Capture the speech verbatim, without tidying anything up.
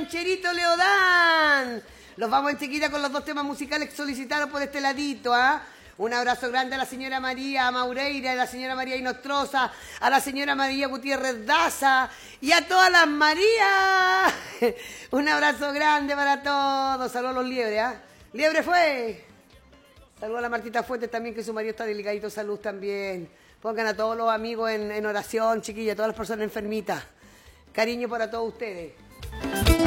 Pancherito Leodán. Los vamos enseguida con los dos temas musicales solicitados por este ladito, ¿ah? ¿eh? Un abrazo grande a la señora María Maureira, a la señora María Inostroza, a la señora María Gutiérrez Daza y a todas las Marías. Un abrazo grande para todos. Saludos a los liebres, ¿ah? ¿eh? Liebre fue. Saludos a la Martita Fuentes también, que su marido está delicadito, salud también. Pongan a todos los amigos en, en oración, chiquillos, a todas las personas enfermitas. Cariño para todos ustedes.